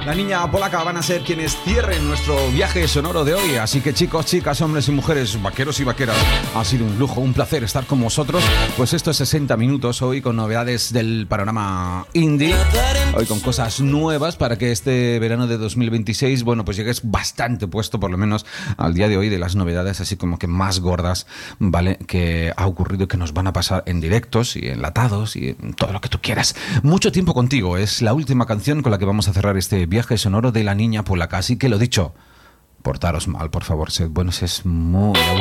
La niña polaca van a ser quienes cierren nuestro viaje sonoro de hoy. Así que chicos, chicas, hombres y mujeres, vaqueros y vaqueras, ha sido un lujo, un placer estar con vosotros. Pues esto es 60 minutos hoy con novedades del panorama indie. Hoy con cosas nuevas para que este verano de 2026, bueno, pues llegues bastante puesto, por lo menos al día de hoy, de las novedades así como que más gordas, ¿vale? Que ha ocurrido y que nos van a pasar en directos y enlatados y en todo lo que tú quieras. Mucho tiempo contigo es la última canción con la que vamos a cerrar este viaje sonoro de la niña polaca. Así que lo dicho, portaros mal, por favor, sed buenos, es muy aburrido.